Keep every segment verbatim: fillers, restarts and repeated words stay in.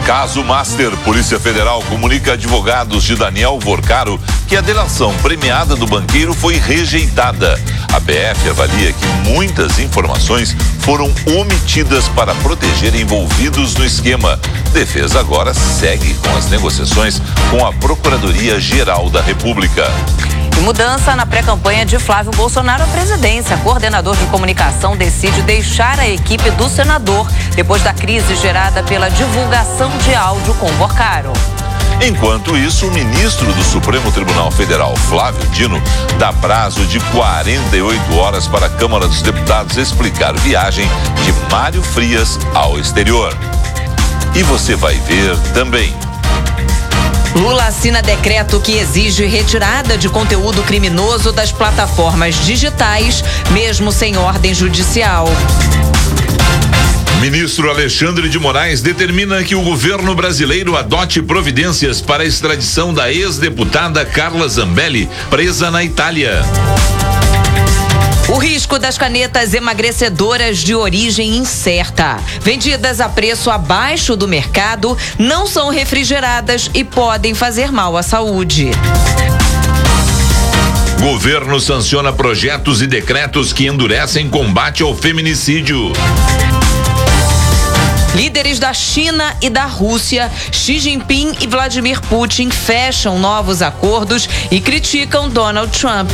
Caso Master, Polícia Federal comunica a advogados de Daniel Vorcaro que a delação premiada do banqueiro foi rejeitada. A B F avalia que muitas informações foram omitidas para proteger envolvidos no esquema. Defesa agora segue com as negociações com a Procuradoria-Geral da República. E mudança na pré-campanha de Flávio Bolsonaro à presidência. Coordenador de comunicação decide deixar a equipe do senador depois da crise gerada pela divulgação de áudio com Vorcaro. Enquanto isso, o ministro do Supremo Tribunal Federal, Flávio Dino, dá prazo de quarenta e oito horas para a Câmara dos Deputados explicar viagem de Mário Frias ao exterior. E você vai ver também. Lula assina decreto que exige retirada de conteúdo criminoso das plataformas digitais, mesmo sem ordem judicial. Ministro Alexandre de Moraes determina que o governo brasileiro adote providências para a extradição da ex-deputada Carla Zambelli, presa na Itália. O risco das canetas emagrecedoras de origem incerta, vendidas a preço abaixo do mercado, não são refrigeradas e podem fazer mal à saúde. Governo sanciona projetos e decretos que endurecem combate ao feminicídio. Líderes da China e da Rússia, Xi Jinping e Vladimir Putin fecham novos acordos e criticam Donald Trump.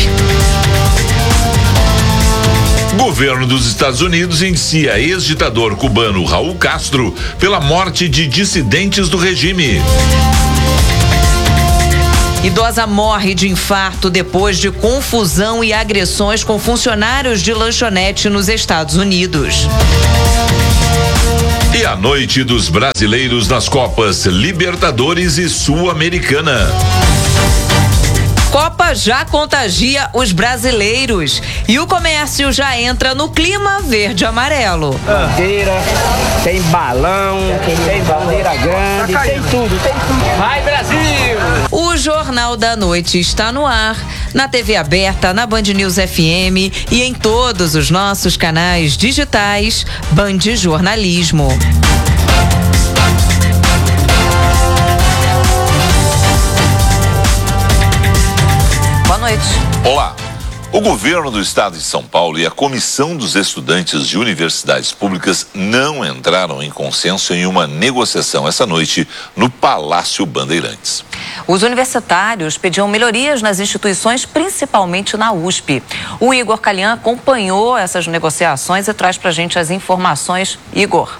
Governo dos Estados Unidos indicia ex-ditador cubano Raul Castro pela morte de dissidentes do regime. Idosa morre de infarto depois de confusão e agressões com funcionários de lanchonete nos Estados Unidos. E a noite dos brasileiros nas Copas Libertadores e Sul-Americana. Copa já contagia os brasileiros e o comércio já entra no clima verde-amarelo. Bandeira, tem balão, tem bandeira grande, tem tudo, tem tudo. Vai, Brasil! O Jornal da Noite está no ar, na T V aberta, na Band News F M e em todos os nossos canais digitais Band Jornalismo. Boa noite. Olá. O governo do estado de São Paulo e a Comissão dos Estudantes de Universidades Públicas não entraram em consenso em uma negociação essa noite no Palácio Bandeirantes. Os universitários pediam melhorias nas instituições, principalmente na U S P. O Igor Calian acompanhou essas negociações e traz pra gente as informações. Igor.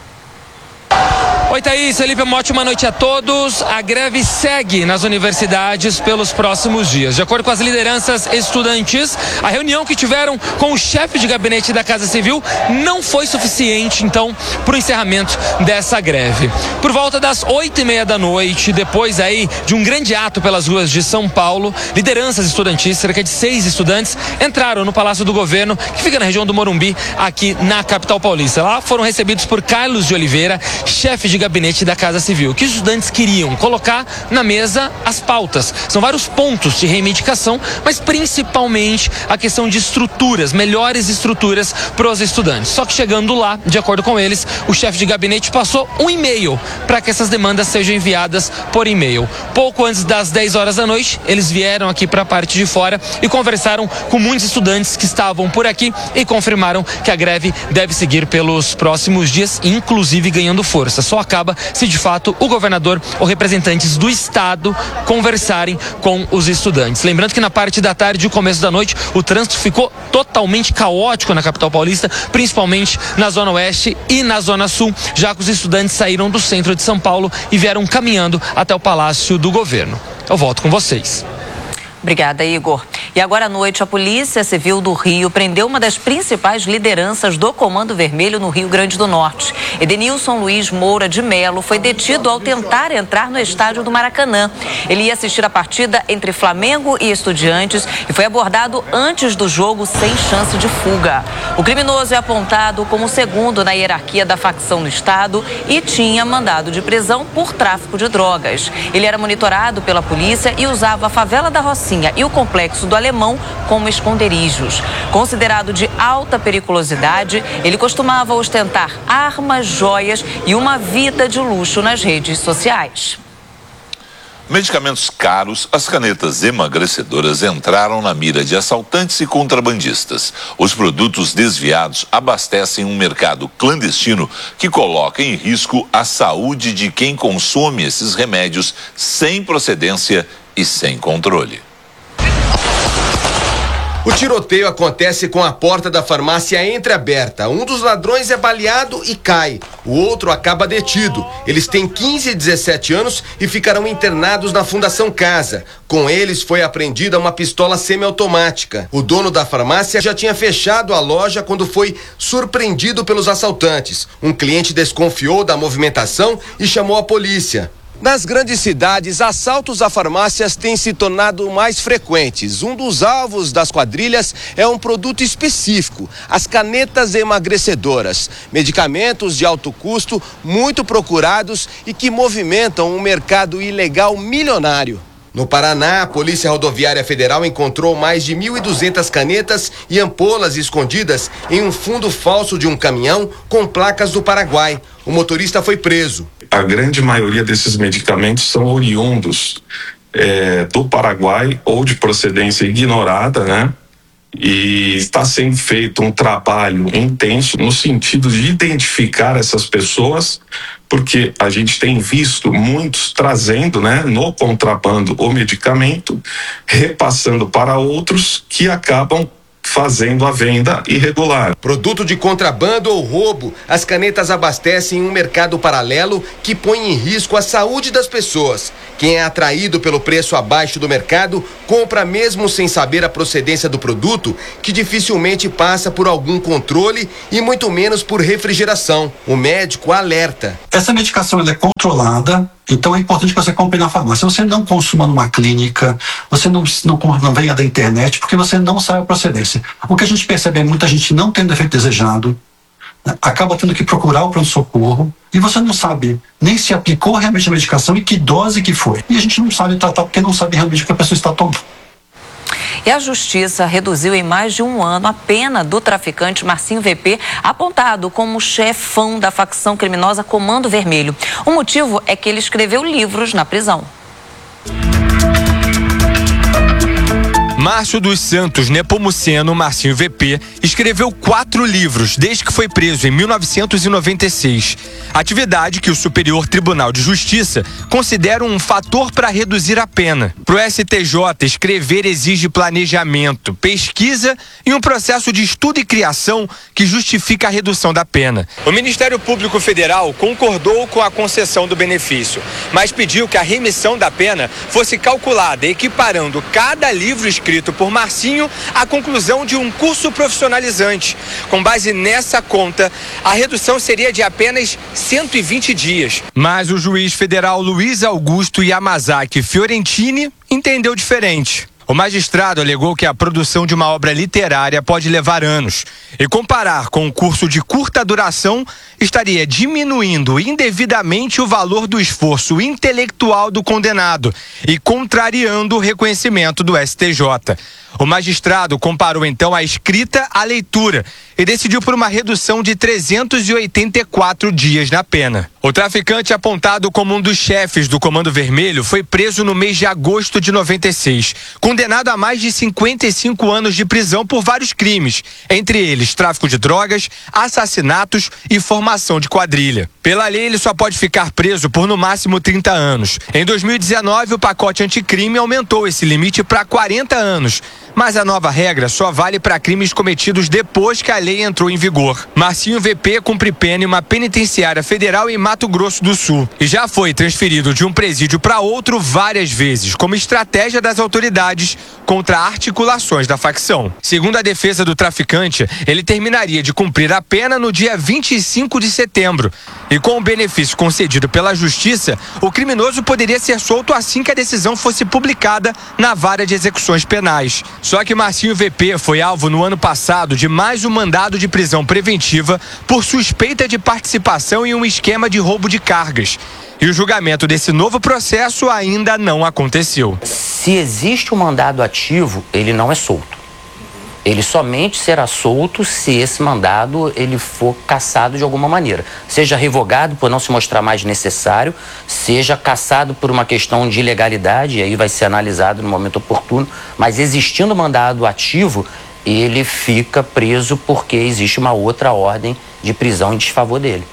Oi, Thaís, Felipe, uma ótima noite a todos. A greve segue nas universidades pelos próximos dias. De acordo com as lideranças estudantis, a reunião que tiveram com o chefe de gabinete da Casa Civil não foi suficiente, então, para o encerramento dessa greve. Por volta das oito e meia da noite, depois aí de um grande ato pelas ruas de São Paulo, lideranças estudantis, cerca de seis estudantes, entraram no Palácio do Governo, que fica na região do Morumbi, aqui na capital paulista. Lá foram recebidos por Carlos de Oliveira, chefe de gabinete da Casa Civil. O que os estudantes queriam? Colocar na mesa as pautas. São vários pontos de reivindicação, mas principalmente a questão de estruturas, melhores estruturas para os estudantes. Só que chegando lá, de acordo com eles, o chefe de gabinete passou um e-mail para que essas demandas sejam enviadas por e-mail. Pouco antes das dez horas da noite, eles vieram aqui para a parte de fora e conversaram com muitos estudantes que estavam por aqui e confirmaram que a greve deve seguir pelos próximos dias, inclusive ganhando força. Só acaba se de fato o governador ou representantes do estado conversarem com os estudantes. Lembrando que na parte da tarde e o começo da noite o trânsito ficou totalmente caótico na capital paulista, principalmente na zona oeste e na zona sul, já que os estudantes saíram do centro de São Paulo e vieram caminhando até o Palácio do Governo. Eu volto com vocês. Obrigada, Igor. E agora à noite, a Polícia Civil do Rio prendeu uma das principais lideranças do Comando Vermelho no Rio Grande do Norte. Edenilson Luiz Moura de Melo foi detido ao tentar entrar no estádio do Maracanã. Ele ia assistir a partida entre Flamengo e Estudiantes e foi abordado antes do jogo sem chance de fuga. O criminoso é apontado como o segundo na hierarquia da facção no estado e tinha mandado de prisão por tráfico de drogas. Ele era monitorado pela polícia e usava a favela da Rocinha Rocinha e o Complexo do Alemão como esconderijos. Considerado de alta periculosidade, ele costumava ostentar armas, joias e uma vida de luxo nas redes sociais. Medicamentos caros, as canetas emagrecedoras entraram na mira de assaltantes e contrabandistas. Os produtos desviados abastecem um mercado clandestino que coloca em risco a saúde de quem consome esses remédios sem procedência e sem controle. O tiroteio acontece com a porta da farmácia entreaberta. Um dos ladrões é baleado e cai. O outro acaba detido. Eles têm quinze e dezessete anos e ficarão internados na Fundação Casa. Com eles foi apreendida uma pistola semiautomática. O dono da farmácia já tinha fechado a loja quando foi surpreendido pelos assaltantes. Um cliente desconfiou da movimentação e chamou a polícia. Nas grandes cidades, assaltos a farmácias têm se tornado mais frequentes. Um dos alvos das quadrilhas é um produto específico, as canetas emagrecedoras. Medicamentos de alto custo, muito procurados e que movimentam um mercado ilegal milionário. No Paraná, a Polícia Rodoviária Federal encontrou mais de mil e duzentas canetas e ampolas escondidas em um fundo falso de um caminhão com placas do Paraguai. O motorista foi preso. A grande maioria desses medicamentos são oriundos é, do Paraguai ou de procedência ignorada, né? E está sendo feito um trabalho intenso no sentido de identificar essas pessoas, porque a gente tem visto muitos trazendo, né, no contrabando o medicamento, repassando para outros que acabam fazendo a venda irregular. Produto de contrabando ou roubo, as canetas abastecem um mercado paralelo que põe em risco a saúde das pessoas. Quem é atraído pelo preço abaixo do mercado, compra mesmo sem saber a procedência do produto, que dificilmente passa por algum controle e muito menos por refrigeração. O médico alerta. Essa medicação ela é controlada, então é importante que você compre na farmácia. Você não consuma numa clínica, você não, não, não venha da internet, porque você não sabe a procedência. O que a gente percebe é muita gente não tendo efeito desejado, né? Acaba tendo que procurar o pronto-socorro e você não sabe nem se aplicou realmente a medicação e que dose que foi. E a gente não sabe tratar porque não sabe realmente o que a pessoa está tomando. E a Justiça reduziu em mais de um ano a pena do traficante Marcinho V P, apontado como chefão da facção criminosa Comando Vermelho. O motivo é que ele escreveu livros na prisão. Márcio dos Santos Nepomuceno Marcinho V P escreveu quatro livros desde que foi preso em mil novecentos e noventa e seis. Atividade que o Superior Tribunal de Justiça considera um fator para reduzir a pena. Para o S T J, escrever exige planejamento, pesquisa e um processo de estudo e criação que justifica a redução da pena. O Ministério Público Federal concordou com a concessão do benefício, mas pediu que a remissão da pena fosse calculada equiparando cada livro escrito por Marcinho à conclusão de um curso profissionalizante. Com base nessa conta, a redução seria de apenas cento e vinte dias. Mas o juiz federal Luiz Augusto Yamazaki Fiorentini entendeu diferente. O magistrado alegou que a produção de uma obra literária pode levar anos e comparar com um curso de curta duração estaria diminuindo indevidamente o valor do esforço intelectual do condenado e contrariando o reconhecimento do S T J. O magistrado comparou então a escrita à leitura e decidiu por uma redução de trezentos e oitenta e quatro dias na pena. O traficante, apontado como um dos chefes do Comando Vermelho, foi preso no mês de agosto de noventa e seis, condenado a mais de cinquenta e cinco anos de prisão por vários crimes, entre eles tráfico de drogas, assassinatos e formação de quadrilha. Pela lei, ele só pode ficar preso por no máximo trinta anos. Em dois mil e dezenove, o pacote anticrime aumentou esse limite para quarenta anos. Mas a nova regra só vale para crimes cometidos depois que a lei entrou em vigor. Marcinho V P cumpre pena em uma penitenciária federal em Mato Grosso do Sul e já foi transferido de um presídio para outro várias vezes, como estratégia das autoridades contra articulações da facção. Segundo a defesa do traficante, ele terminaria de cumprir a pena no dia vinte e cinco de setembro. E com o benefício concedido pela Justiça, o criminoso poderia ser solto assim que a decisão fosse publicada na Vara de Execuções Penais. Só que Marcinho V P foi alvo no ano passado de mais um mandado de prisão preventiva por suspeita de participação em um esquema de roubo de cargas. E o julgamento desse novo processo ainda não aconteceu. Se existe um mandado ativo, ele não é solto. Ele somente será solto se esse mandado ele for cassado de alguma maneira. Seja revogado por não se mostrar mais necessário, seja cassado por uma questão de ilegalidade, e aí vai ser analisado no momento oportuno. Mas existindo mandado ativo, ele fica preso porque existe uma outra ordem de prisão em desfavor dele.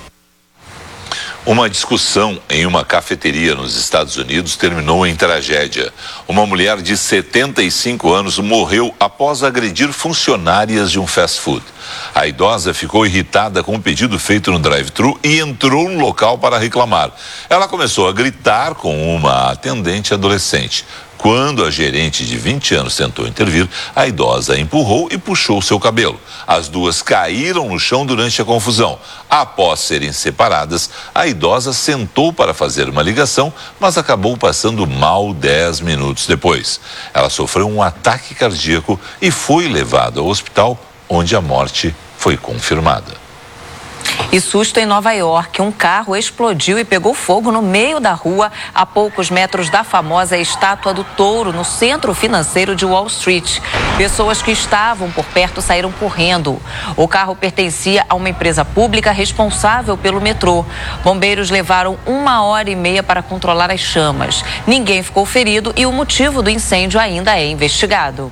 Uma discussão em uma cafeteria nos Estados Unidos terminou em tragédia. Uma mulher de setenta e cinco anos morreu após agredir funcionárias de um fast food. A idosa ficou irritada com o pedido feito no drive-thru e entrou no local para reclamar. Ela começou a gritar com uma atendente adolescente. Quando a gerente de vinte anos tentou intervir, a idosa a empurrou e puxou seu cabelo. As duas caíram no chão durante a confusão. Após serem separadas, a idosa sentou para fazer uma ligação, mas acabou passando mal dez minutos depois. Ela sofreu um ataque cardíaco e foi levada ao hospital, onde a morte foi confirmada. E susto em Nova York, um carro explodiu e pegou fogo no meio da rua, a poucos metros da famosa Estátua do Touro, no centro financeiro de Wall Street. Pessoas que estavam por perto saíram correndo. O carro pertencia a uma empresa pública responsável pelo metrô. Bombeiros levaram uma hora e meia para controlar as chamas. Ninguém ficou ferido e o motivo do incêndio ainda é investigado.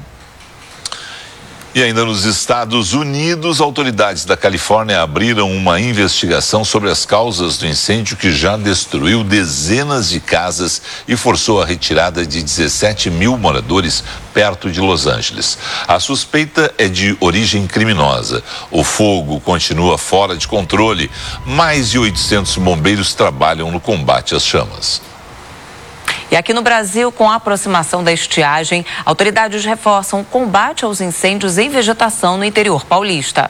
E ainda nos Estados Unidos, autoridades da Califórnia abriram uma investigação sobre as causas do incêndio que já destruiu dezenas de casas e forçou a retirada de dezessete mil moradores perto de Los Angeles. A suspeita é de origem criminosa. O fogo continua fora de controle. Mais de oitocentos bombeiros trabalham no combate às chamas. E aqui no Brasil, com a aproximação da estiagem, autoridades reforçam o combate aos incêndios em vegetação no interior paulista.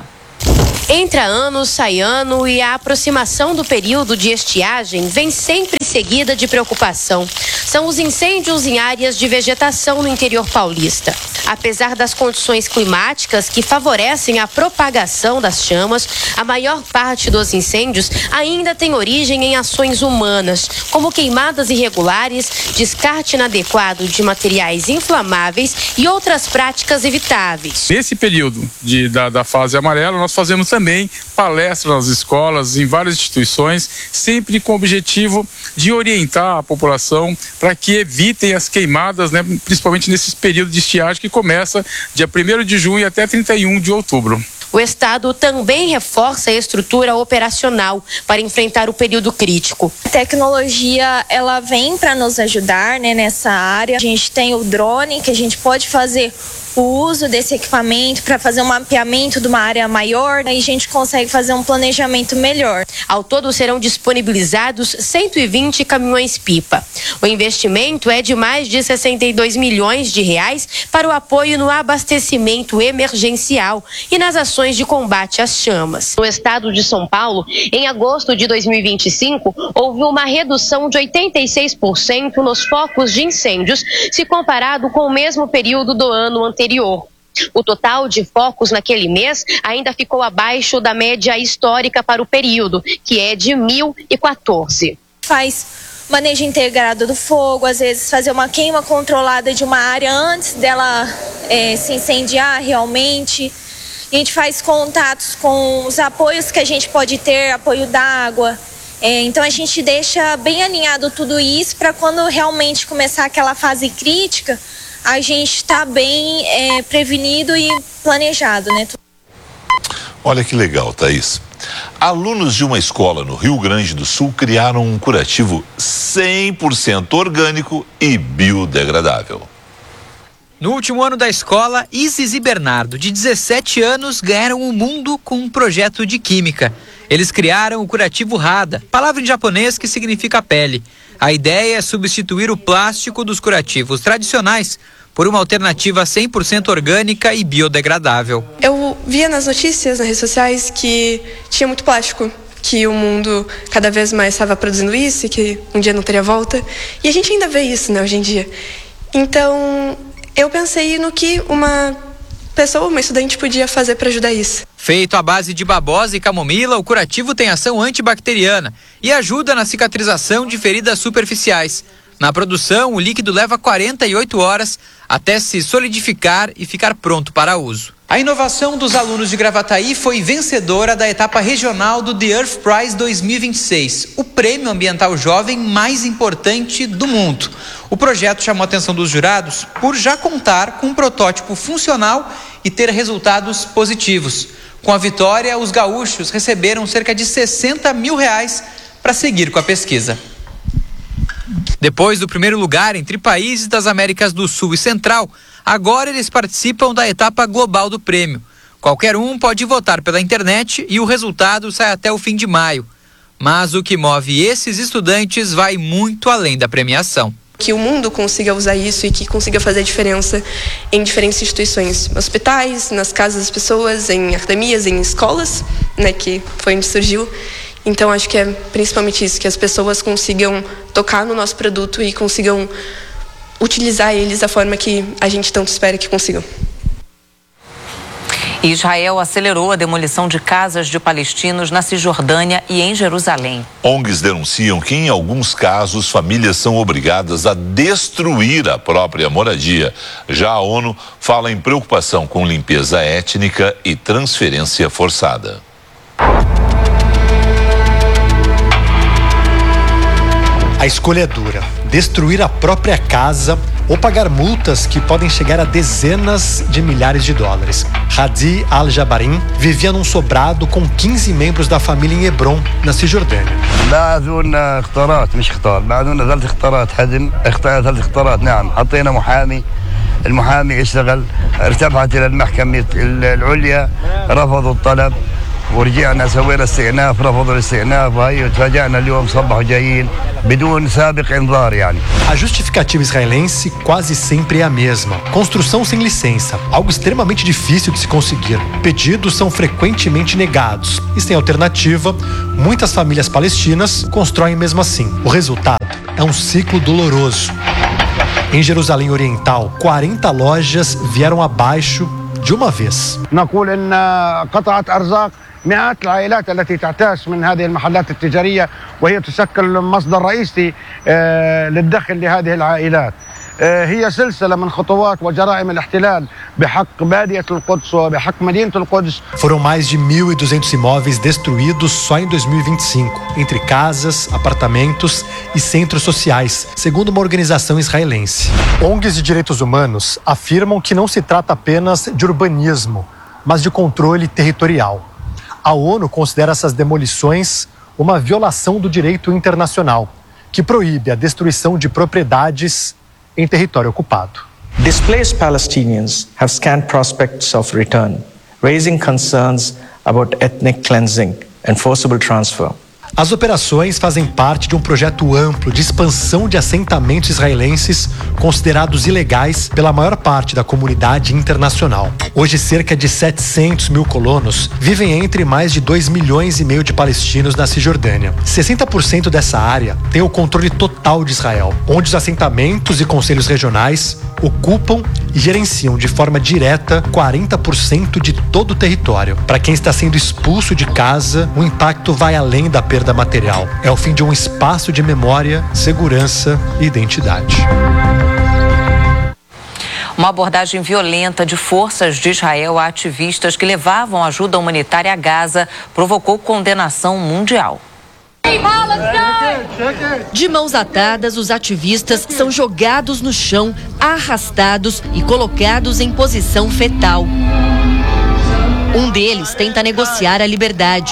Entra ano, sai ano e a aproximação do período de estiagem vem sempre seguida de preocupação. São os incêndios em áreas de vegetação no interior paulista. Apesar das condições climáticas que favorecem a propagação das chamas, a maior parte dos incêndios ainda tem origem em ações humanas, como queimadas irregulares, descarte inadequado de materiais inflamáveis e outras práticas evitáveis. Nesse período de, da, da fase amarela, nós fazemos também palestras nas escolas, em várias instituições, sempre com o objetivo de orientar a população para que evitem as queimadas, né, principalmente nesses períodos de estiagem que começa dia primeiro de junho até trinta e um de outubro. O Estado também reforça a estrutura operacional para enfrentar o período crítico. A tecnologia, ela vem para nos ajudar, né, nessa área. A gente tem o drone, que a gente pode fazer o uso desse equipamento para fazer um mapeamento de uma área maior, e a gente consegue fazer um planejamento melhor. Ao todo serão disponibilizados cento e vinte caminhões-pipa. O investimento é de mais de sessenta e dois milhões de reais para o apoio no abastecimento emergencial e nas ações de combate às chamas. No estado de São Paulo, em agosto de dois mil e vinte e cinco, houve uma redução de oitenta e seis por cento nos focos de incêndios, se comparado com o mesmo período do ano anterior. O total de focos naquele mês ainda ficou abaixo da média histórica para o período, que é de mil e quatorze. Faz manejo integrado do fogo, às vezes fazer uma queima controlada de uma área antes dela é, se incendiar realmente. A gente faz contatos com os apoios que a gente pode ter, apoio da água. É, então a gente deixa bem alinhado tudo isso para quando realmente começar aquela fase crítica, a gente está bem é, prevenido e planejado, né? Olha que legal, Thaís. Alunos de uma escola no Rio Grande do Sul criaram um curativo cem por cento orgânico e biodegradável. No último ano da escola, Isis e Bernardo, de dezessete anos, ganharam o mundo com um projeto de química. Eles criaram o curativo Hada, palavra em japonês que significa pele. A ideia é substituir o plástico dos curativos tradicionais por uma alternativa cem por cento orgânica e biodegradável. Eu via nas notícias, nas redes sociais, que tinha muito plástico, que o mundo cada vez mais estava produzindo isso e que um dia não teria volta. E a gente ainda vê isso, né, hoje em dia. Então, eu pensei no que uma pessoa, uma estudante, podia fazer para ajudar isso. Feito à base de babosa e camomila, o curativo tem ação antibacteriana e ajuda na cicatrização de feridas superficiais. Na produção, o líquido leva quarenta e oito horas até se solidificar e ficar pronto para uso. A inovação dos alunos de Gravataí foi vencedora da etapa regional do The Earth Prize dois mil e vinte e seis, o prêmio ambiental jovem mais importante do mundo. O projeto chamou a atenção dos jurados por já contar com um protótipo funcional e ter resultados positivos. Com a vitória, os gaúchos receberam cerca de sessenta mil reais para seguir com a pesquisa. Depois do primeiro lugar entre países das Américas do Sul e Central, agora eles participam da etapa global do prêmio. Qualquer um pode votar pela internet e o resultado sai até o fim de maio. Mas o que move esses estudantes vai muito além da premiação. Que o mundo consiga usar isso e que consiga fazer a diferença em diferentes instituições, hospitais, nas casas das pessoas, em academias, em escolas, né, que foi onde surgiu. Então, acho que é principalmente isso, que as pessoas consigam tocar no nosso produto e consigam utilizar eles da forma que a gente tanto espera que consigam. Israel acelerou a demolição de casas de palestinos na Cisjordânia e em Jerusalém. O N Gs denunciam que, em alguns casos, famílias são obrigadas a destruir a própria moradia. Já a ONU fala em preocupação com limpeza étnica e transferência forçada. A escolha é dura: destruir a própria casa ou pagar multas que podem chegar a dezenas de milhares de dólares. Hadi Al-Jabarin vivia num sobrado com quinze membros da família em Hebron, na Cisjordânia. المحامي اشتغل ارتفعت الى المحكمة العليا رفضوا الطلب ورجعنا سوينا استئناف رفضوا الاستئناف وهي وتفاجئنا اليوم صبحوا جايين بدون سابق انذار يعني. A justificativa israelense quase sempre é a mesma: construção sem licença, algo extremamente difícil de se conseguir. Pedidos são frequentemente negados e, sem alternativa, muitas famílias palestinas constroem mesmo assim. O resultado é um ciclo doloroso. Em Jerusalém Oriental, quarenta lojas vieram abaixo de uma vez. نقول ان قطعة ارزاق مئات العائلات التي تعتاش من هذه المحلات التجارية وهي تشكل مصدر رئيسي للدخل لهذه العائلات. هي سلسلة من خطوات وجرائم الاحتلال بحق بادية القدس وبحق مدينة القدس. Foram mais de mil e duzentos imóveis destruídos só em dois mil e vinte e cinco, entre casas, apartamentos e centros sociais, segundo uma organização israelense. O N Gs de direitos humanos afirmam que não se trata apenas de urbanismo, mas de controle territorial. A ONU considera essas demolições uma violação do direito internacional, que proíbe a destruição de propriedades em território ocupado. Displaced Palestinians have scant prospects of return, raising concerns about ethnic cleansing and forcible transfer. As operações fazem parte de um projeto amplo de expansão de assentamentos israelenses considerados ilegais pela maior parte da comunidade internacional. Hoje, cerca de setecentos mil colonos vivem entre mais de dois milhões e meio de palestinos na Cisjordânia. sessenta por cento dessa área tem o controle total de Israel, onde os assentamentos e conselhos regionais ocupam e gerenciam de forma direta quarenta por cento de todo o território. Para quem está sendo expulso de casa, o impacto vai além da perda material. É o fim de um espaço de memória, segurança e identidade. Uma abordagem violenta de forças de Israel a ativistas que levavam ajuda humanitária a Gaza provocou condenação mundial. De mãos atadas, os ativistas são jogados no chão, arrastados e colocados em posição fetal. Um deles tenta negociar a liberdade.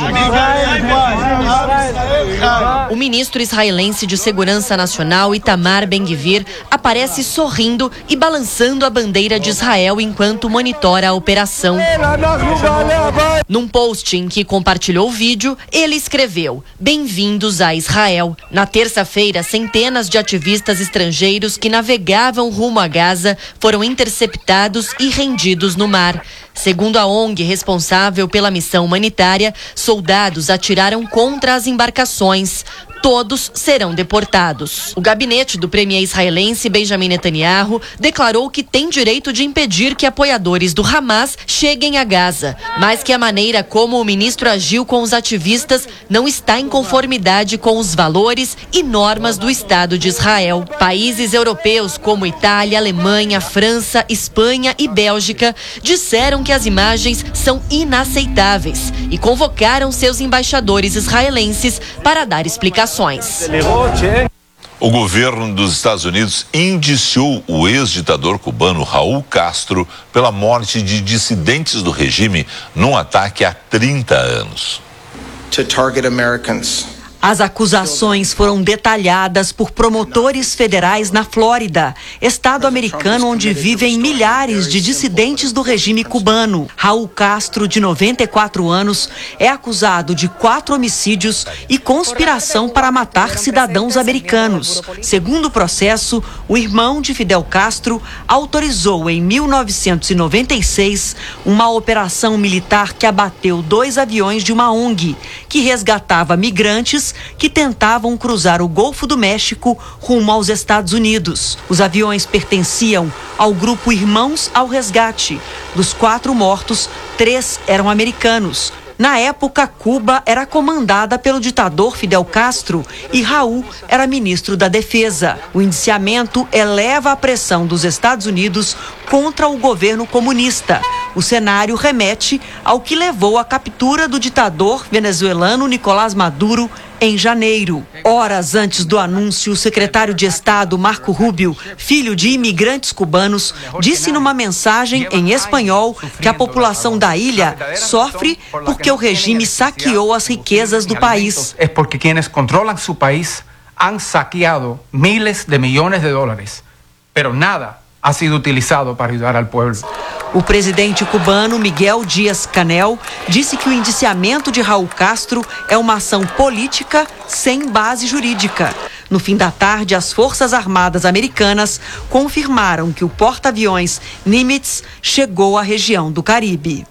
O ministro israelense de Segurança Nacional, Itamar Ben-Gvir, aparece sorrindo e balançando a bandeira de Israel enquanto monitora a operação. Num post em que compartilhou o vídeo, ele escreveu: "Bem-vindos a Israel". Na terça-feira, centenas de ativistas estrangeiros que navegavam rumo a Gaza foram interceptados e rendidos no mar. Segundo a O N G responsável pela missão humanitária, soldados atiraram contra as embarcações. Todos serão deportados. O gabinete do premier israelense Benjamin Netanyahu declarou que tem direito de impedir que apoiadores do Hamas cheguem a Gaza, mas que a maneira como o ministro agiu com os ativistas não está em conformidade com os valores e normas do Estado de Israel. Países europeus como Itália, Alemanha, França, Espanha e Bélgica disseram que as imagens são inaceitáveis e convocaram seus embaixadores israelenses para dar explicações. O governo dos Estados Unidos indiciou o ex-ditador cubano Raul Castro pela morte de dissidentes do regime num ataque há trinta anos. To target Americans. As acusações foram detalhadas por promotores federais na Flórida, estado americano onde vivem milhares de dissidentes do regime cubano. Raul Castro, de noventa e quatro anos, é acusado de quatro homicídios e conspiração para matar cidadãos americanos. Segundo o processo, o irmão de Fidel Castro autorizou em mil novecentos e noventa e seis uma operação militar que abateu dois aviões de uma O N G, que resgatava migrantes que tentavam cruzar o Golfo do México rumo aos Estados Unidos. Os aviões pertenciam ao grupo Irmãos ao Resgate. Dos quatro mortos, três eram americanos. Na época, Cuba era comandada pelo ditador Fidel Castro e Raul era ministro da Defesa. O indiciamento eleva a pressão dos Estados Unidos contra o governo comunista. O cenário remete ao que levou à captura do ditador venezuelano Nicolás Maduro em janeiro. Horas antes do anúncio, o secretário de Estado, Marco Rubio, filho de imigrantes cubanos, disse numa mensagem em espanhol que a população da ilha sofre porque o regime saqueou as riquezas do país. É porque quienes controlam seu país han saqueado miles de millones de dólares, pero nada ha sido utilizado para ajudar al pueblo. O presidente cubano Miguel Díaz-Canel disse que o indiciamento de Raul Castro é uma ação política sem base jurídica. No fim da tarde, as Forças Armadas Americanas confirmaram que o porta-aviões Nimitz chegou à região do Caribe.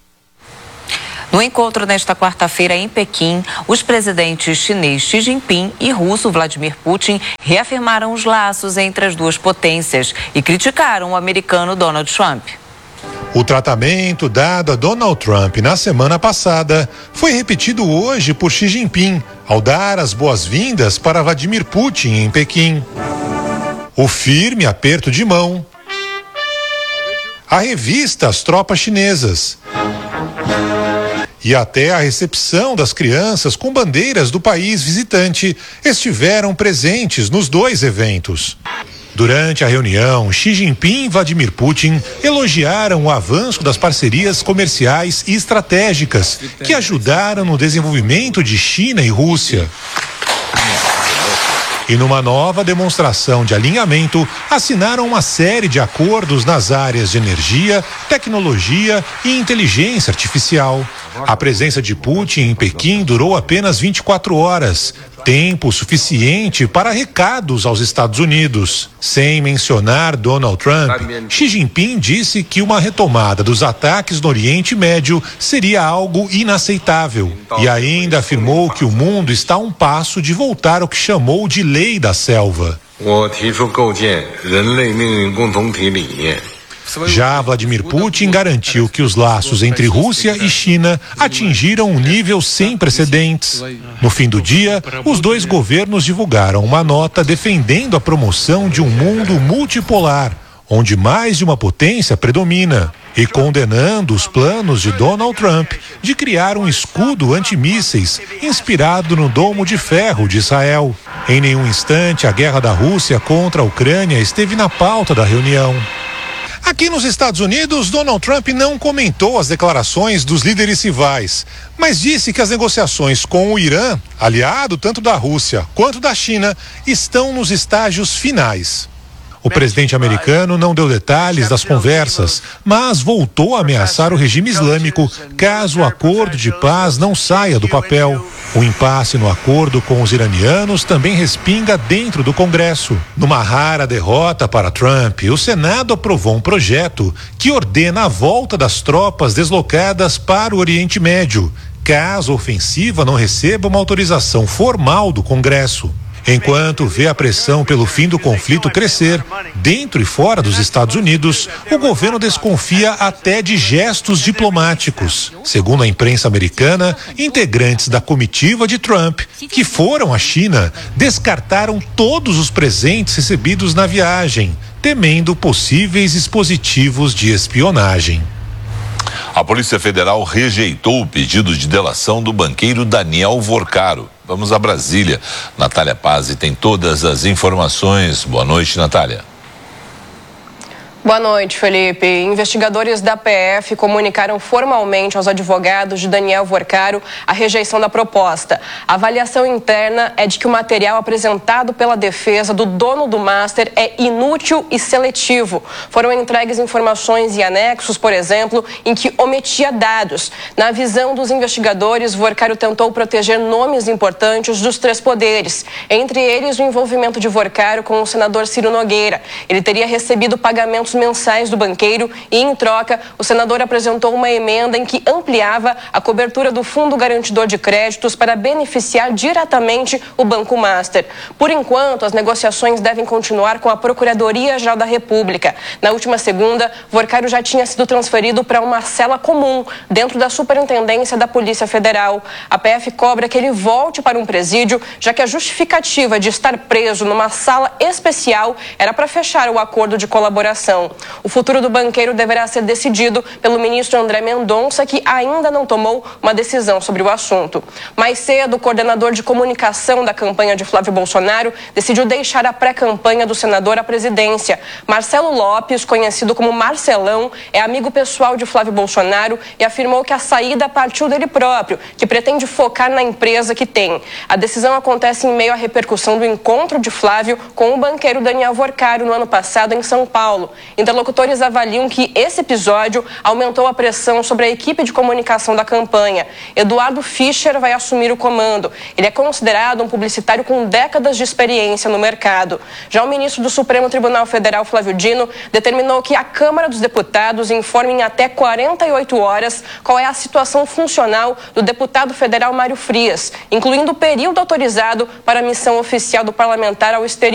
No encontro nesta quarta-feira em Pequim, os presidentes chinês Xi Jinping e russo Vladimir Putin reafirmaram os laços entre as duas potências e criticaram o americano Donald Trump. O tratamento dado a Donald Trump na semana passada foi repetido hoje por Xi Jinping ao dar as boas-vindas para Vladimir Putin em Pequim. O firme aperto de mão, a revista às tropas chinesas e até a recepção das crianças com bandeiras do país visitante estiveram presentes nos dois eventos. Durante a reunião, Xi Jinping e Vladimir Putin elogiaram o avanço das parcerias comerciais e estratégicas que ajudaram no desenvolvimento de China e Rússia. E numa nova demonstração de alinhamento, assinaram uma série de acordos nas áreas de energia, tecnologia e inteligência artificial. A presença de Putin em Pequim durou apenas vinte e quatro horas, tempo suficiente para recados aos Estados Unidos. Sem mencionar Donald Trump, Xi Jinping disse que uma retomada dos ataques no Oriente Médio seria algo inaceitável e ainda afirmou que o mundo está a um passo de voltar ao que chamou de lei da selva. Já Vladimir Putin garantiu que os laços entre Rússia e China atingiram um nível sem precedentes. No fim do dia, os dois governos divulgaram uma nota defendendo a promoção de um mundo multipolar, onde mais de uma potência predomina, e condenando os planos de Donald Trump de criar um escudo antimísseis inspirado no Domo de Ferro de Israel. Em nenhum instante, a guerra da Rússia contra a Ucrânia esteve na pauta da reunião. Aqui nos Estados Unidos, Donald Trump não comentou as declarações dos líderes rivais, mas disse que as negociações com o Irã, aliado tanto da Rússia quanto da China, estão nos estágios finais. O presidente americano não deu detalhes das conversas, mas voltou a ameaçar o regime islâmico caso o acordo de paz não saia do papel. O impasse no acordo com os iranianos também respinga dentro do Congresso. Numa rara derrota para Trump, o Senado aprovou um projeto que ordena a volta das tropas deslocadas para o Oriente Médio, caso a ofensiva não receba uma autorização formal do Congresso. Enquanto vê a pressão pelo fim do conflito crescer, dentro e fora dos Estados Unidos, o governo desconfia até de gestos diplomáticos. Segundo a imprensa americana, integrantes da comitiva de Trump, que foram à China, descartaram todos os presentes recebidos na viagem, temendo possíveis dispositivos de espionagem. A Polícia Federal rejeitou o pedido de delação do banqueiro Daniel Vorcaro. Vamos a Brasília. Natália Pazzi tem todas as informações. Boa noite, Natália. Boa noite, Felipe. Investigadores da P F comunicaram formalmente aos advogados de Daniel Vorcaro a rejeição da proposta. A avaliação interna é de que o material apresentado pela defesa do dono do Master é inútil e seletivo. Foram entregues informações e anexos, por exemplo, em que omitia dados. Na visão dos investigadores, Vorcaro tentou proteger nomes importantes dos três poderes, entre eles o envolvimento de Vorcaro com o senador Ciro Nogueira. Ele teria recebido pagamentos mensais do banqueiro e, em troca, o senador apresentou uma emenda em que ampliava a cobertura do Fundo Garantidor de Créditos para beneficiar diretamente o Banco Master. Por enquanto, as negociações devem continuar com a Procuradoria-Geral da República. Na última segunda, Vorcaro já tinha sido transferido para uma cela comum dentro da Superintendência da Polícia Federal. A P F cobra que ele volte para um presídio, já que a justificativa de estar preso numa sala especial era para fechar o acordo de colaboração. O futuro do banqueiro deverá ser decidido pelo ministro André Mendonça, que ainda não tomou uma decisão sobre o assunto. Mais cedo, o coordenador de comunicação da campanha de Flávio Bolsonaro decidiu deixar a pré-campanha do senador à presidência. Marcelo Lopes, conhecido como Marcelão, é amigo pessoal de Flávio Bolsonaro e afirmou que a saída partiu dele próprio, que pretende focar na empresa que tem. A decisão acontece em meio à repercussão do encontro de Flávio com o banqueiro Daniel Vorcaro no ano passado em São Paulo. Interlocutores avaliam que esse episódio aumentou a pressão sobre a equipe de comunicação da campanha. Eduardo Fischer vai assumir o comando. Ele é considerado um publicitário com décadas de experiência no mercado. Já o ministro do Supremo Tribunal Federal, Flávio Dino, determinou que a Câmara dos Deputados informe em até quarenta e oito horas qual é a situação funcional do deputado federal Mário Frias, incluindo o período autorizado para a missão oficial do parlamentar ao exterior.